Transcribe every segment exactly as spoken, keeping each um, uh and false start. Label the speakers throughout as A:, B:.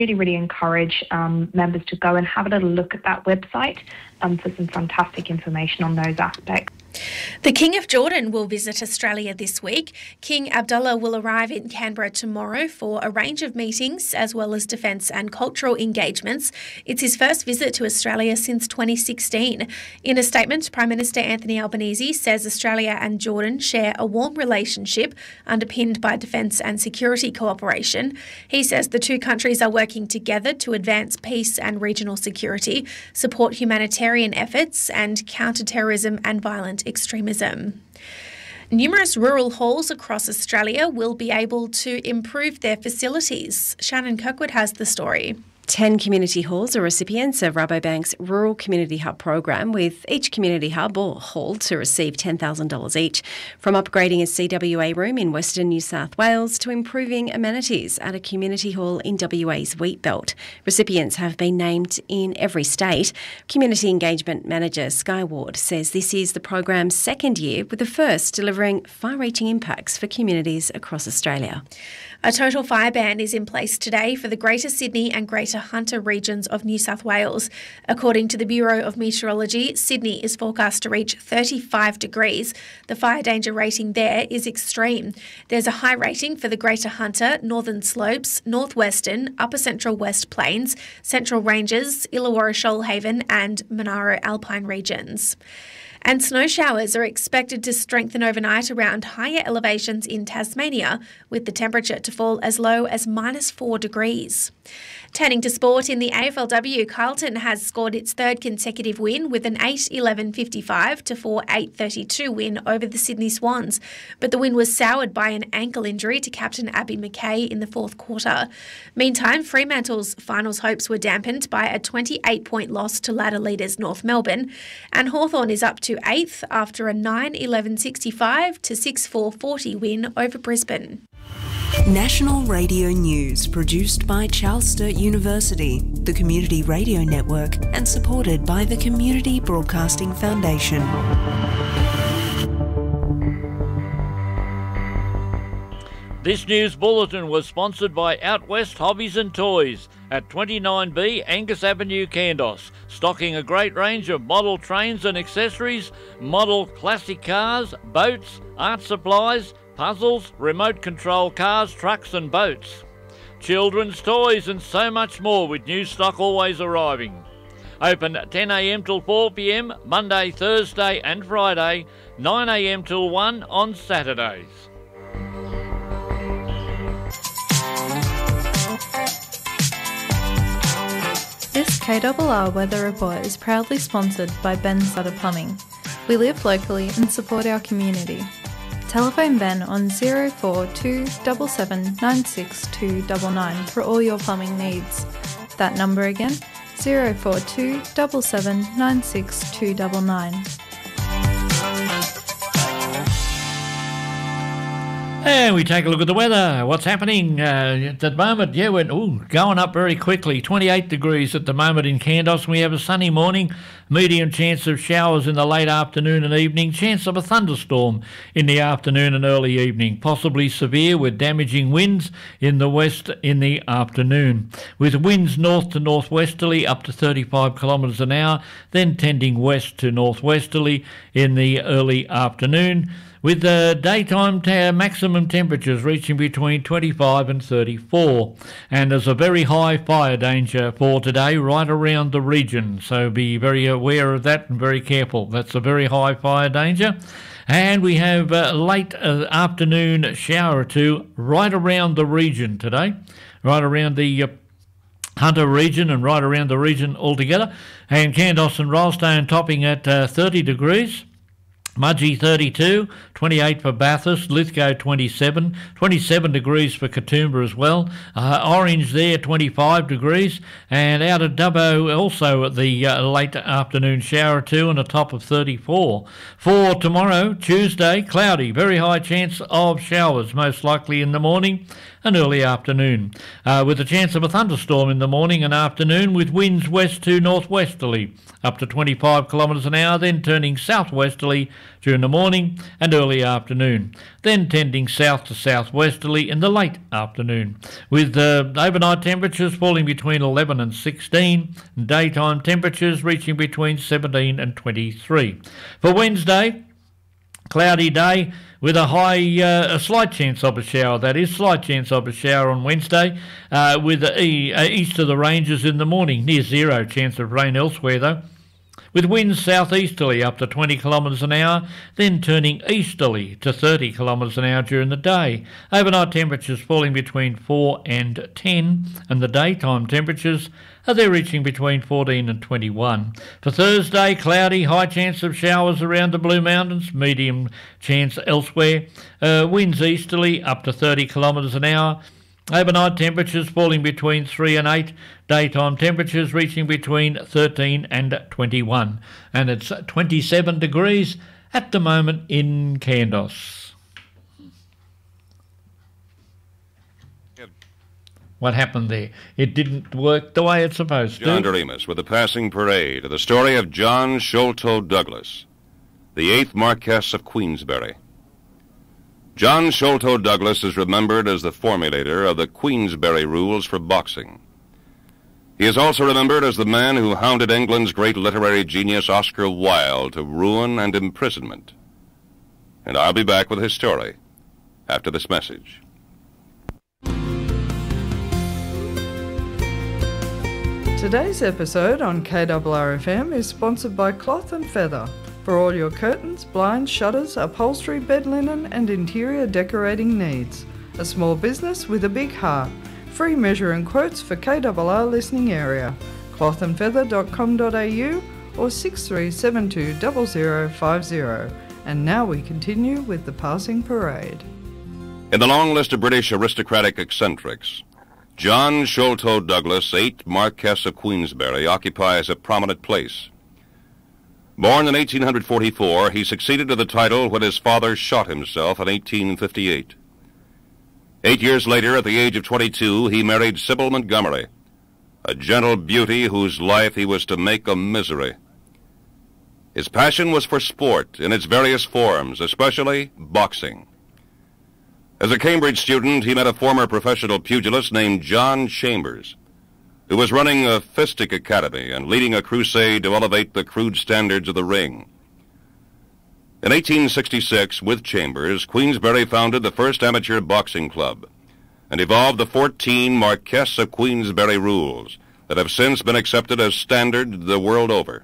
A: really, really encourage um, members to go and have a little look at that website um, for some fantastic information on those aspects.
B: The King of Jordan will visit Australia this week. King Abdullah will arrive in Canberra tomorrow for a range of meetings as well as defence and cultural engagements. It's his first visit to Australia since twenty sixteen. In a statement, Prime Minister Anthony Albanese says Australia and Jordan share a warm relationship underpinned by defence and security cooperation. He says the two countries are working together to advance peace and regional security, support humanitarian efforts and counter terrorism and violent extremism. Numerous rural halls across Australia will be able to improve their facilities. Shannon Kirkwood has the story.
C: Ten community halls are recipients of Rabobank's Rural Community Hub program, with each community hub or hall to receive ten thousand dollars each. From upgrading a C W A room in Western New South Wales to improving amenities at a community hall in W A's Wheatbelt. Recipients have been named in every state. Community Engagement Manager Sky Ward says this is the program's second year, with the first delivering far-reaching impacts for communities across Australia.
B: A total fire ban is in place today for the Greater Sydney and Greater Hunter regions of New South Wales. According to the Bureau of Meteorology, Sydney is forecast to reach thirty-five degrees. The fire danger rating there is extreme. There's a high rating for the Greater Hunter, Northern Slopes, Northwestern, Upper Central West Plains, Central Ranges, Illawarra Shoalhaven and Monaro Alpine regions. And snow showers are expected to strengthen overnight around higher elevations in Tasmania, with the temperature to fall as low as minus four degrees. Turning to sport, in the A F L W, Carlton has scored its third consecutive win with an eight eleven fifty-five to four eight thirty-two win over the Sydney Swans. But the win was soured by an ankle injury to captain Abby McKay in the fourth quarter. Meantime, Fremantle's finals hopes were dampened by a twenty-eight point loss to ladder leaders North Melbourne, and Hawthorn is up to eighth after a nine eleven sixty-five to six four forty win over Brisbane.
D: National Radio News, produced by Charles Sturt University, the Community Radio Network, and supported by the Community Broadcasting Foundation.
E: This news bulletin was sponsored by Out West Hobbies and Toys at twenty-nine B Angus Avenue, Kandos, stocking a great range of model trains and accessories, model classic cars, boats, art supplies, puzzles, remote control cars, trucks and boats, children's toys and so much more, with new stock always arriving. Open ten a m till four p m Monday, Thursday and Friday, nine a m till one on Saturdays.
F: This K R R Weather Report is proudly sponsored by Ben Sutter Plumbing. We live locally and support our community. Telephone Ben on zero four two seven seven nine six two nine nine for all your plumbing needs. That number again, zero four two seven seven nine six two nine nine.
E: And we take a look at the weather. What's happening uh, at the moment? Yeah, we're ooh, going up very quickly. twenty-eight degrees at the moment in Kandos. We have a sunny morning, medium chance of showers in the late afternoon and evening, chance of a thunderstorm in the afternoon and early evening, possibly severe with damaging winds in the west in the afternoon, with winds north to northwesterly up to thirty-five kilometres an hour, then tending west to northwesterly in the early afternoon, with the daytime t- maximum temperatures reaching between twenty-five and thirty-four. And there's a very high fire danger for today right around the region, so be very aware of that and very careful. That's a very high fire danger. And we have a late uh, afternoon shower or two right around the region today, right around the uh, Hunter region and right around the region altogether. And Kandos and Rollstone topping at uh, thirty degrees. Mudgee thirty-two, twenty-eight for Bathurst, Lithgow twenty-seven, twenty-seven degrees for Katoomba as well. Uh, Orange there twenty-five degrees, and out of Dubbo also at the uh, late afternoon shower or two and a top of thirty-four. For tomorrow, Tuesday, cloudy, very high chance of showers, most likely in the morning. and early afternoon, uh, with a chance of a thunderstorm in the morning and afternoon, with winds west to northwesterly up to twenty-five kilometres an hour, then turning southwesterly during the morning and early afternoon, then tending south to southwesterly in the late afternoon, with uh, overnight temperatures falling between eleven and sixteen, and daytime temperatures reaching between seventeen and twenty-three. For Wednesday, cloudy day with a high, uh, a slight chance of a shower, that is, slight chance of a shower on Wednesday, uh, with uh, e- uh, east of the ranges in the morning, near zero chance of rain elsewhere though, with winds southeasterly up to twenty kilometres an hour, then turning easterly to thirty kilometres an hour during the day. Overnight temperatures falling between four and ten, and the daytime temperatures are there reaching between fourteen and twenty-one. For Thursday, cloudy, high chance of showers around the Blue Mountains, medium chance elsewhere. Uh, winds easterly up to thirty kilometres an hour. Overnight temperatures falling between three and eight, daytime temperatures reaching between thirteen and twenty-one. And it's twenty-seven degrees at the moment in Kandos. What happened there? It didn't work the way it's supposed to.
G: John Doremus with the passing parade of the story of John Sholto Douglas, the eighth Marquess of Queensberry. John Sholto Douglas is remembered as the formulator of the Queensberry rules for boxing. He is also remembered as the man who hounded England's great literary genius Oscar Wilde to ruin and imprisonment. And I'll be back with his story after this message.
H: Today's episode on K R R F M is sponsored by Cloth and Feather. For all your curtains, blinds, shutters, upholstery, bed linen and interior decorating needs. A small business with a big heart. Free measure and quotes for K R R listening area. cloth and feather dot com dot a u or six three seven two zero zero five zero. And now we continue with the passing parade.
G: In the long list of British aristocratic eccentrics, John Sholto Douglas, eighth Marquess of Queensberry, occupies a prominent place. Born in eighteen forty-four, he succeeded to the title when his father shot himself in eighteen fifty-eight. Eight years later, at the age of twenty-two, he married Sybil Montgomery, a gentle beauty whose life he was to make a misery. His passion was for sport in its various forms, especially boxing. As a Cambridge student, he met a former professional pugilist named John Chambers, who was running a fistic academy and leading a crusade to elevate the crude standards of the ring. In eighteen sixty-six, with Chambers, Queensberry founded the first amateur boxing club and evolved the fourteen Marquess of Queensberry rules that have since been accepted as standard the world over.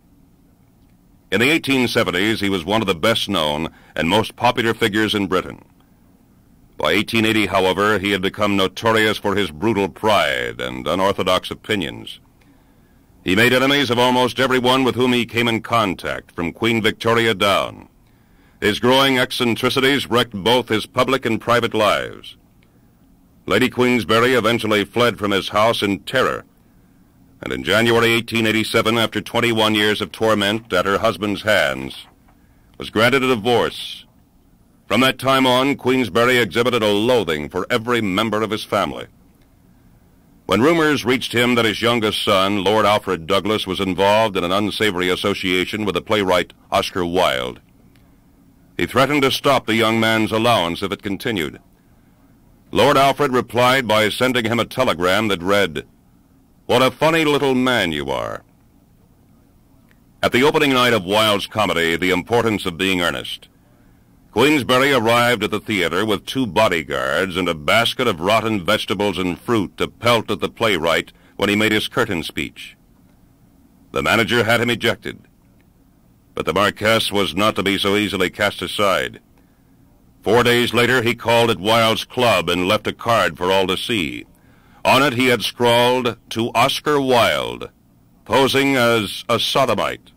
G: In the eighteen seventies, he was one of the best-known and most popular figures in Britain. By eighteen eighty, however, he had become notorious for his brutal pride and unorthodox opinions. He made enemies of almost everyone with whom he came in contact, from Queen Victoria down. His growing eccentricities wrecked both his public and private lives. Lady Queensberry eventually fled from his house in terror, and in January eighteen eighty-seven, after twenty-one years of torment at her husband's hands, was granted a divorce. From that time on, Queensberry exhibited a loathing for every member of his family. When rumors reached him that his youngest son, Lord Alfred Douglas, was involved in an unsavory association with the playwright Oscar Wilde, he threatened to stop the young man's allowance if it continued. Lord Alfred replied by sending him a telegram that read, "What a funny little man you are." At the opening night of Wilde's comedy, The Importance of Being Earnest, Queensberry arrived at the theater with two bodyguards and a basket of rotten vegetables and fruit to pelt at the playwright when he made his curtain speech. The manager had him ejected, but the Marquess was not to be so easily cast aside. Four days later, he called at Wilde's club and left a card for all to see. On it, he had scrawled, "To Oscar Wilde, posing as a sodomite."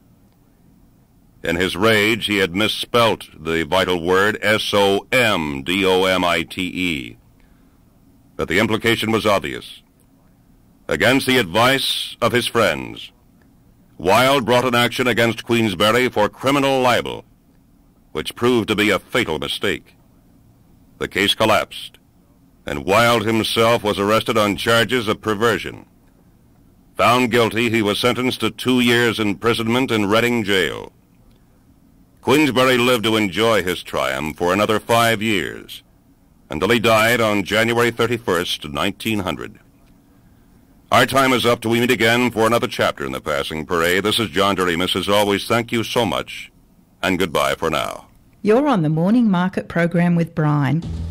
G: In his rage, he had misspelt the vital word S O M D O M I T E. But the implication was obvious. Against the advice of his friends, Wilde brought an action against Queensberry for criminal libel, which proved to be a fatal mistake. The case collapsed, and Wilde himself was arrested on charges of perversion. Found guilty, he was sentenced to two years' imprisonment in Reading Jail. Queensberry lived to enjoy his triumph for another five years, until he died on January thirty-first, nineteen hundred. Our time is up till we meet again for another chapter in the Passing Parade. This is John Doremus. As always, thank you so much, and goodbye for now.
I: You're on the Morning Market program with Brian.